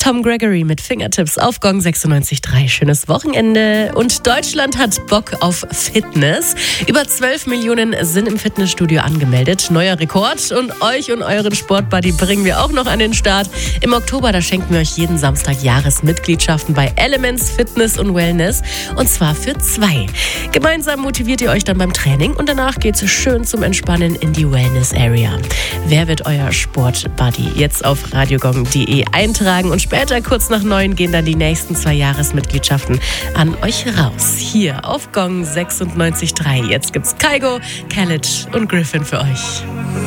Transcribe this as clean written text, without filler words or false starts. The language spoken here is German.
Tom Gregory mit Fingertips auf Gong 96.3. Schönes Wochenende. Und Deutschland hat Bock auf Fitness. Über 12 Millionen sind im Fitnessstudio angemeldet. Neuer Rekord. Und euch und euren Sportbuddy bringen wir auch noch an den Start. Im Oktober, da schenken wir euch jeden Samstag Jahresmitgliedschaften bei Elements Fitness und Wellness. Und zwar für 2. Gemeinsam motiviert ihr euch dann beim Training und danach geht es schön zum Entspannen in die Wellness Area. Wer wird euer Sportbuddy? Jetzt auf radiogong.de eintragen und später kurz nach 9 gehen dann die nächsten 2 Jahresmitgliedschaften an euch raus. Hier auf Gong 96.3. Jetzt gibt's Kygo, Khaled und Griffin für euch.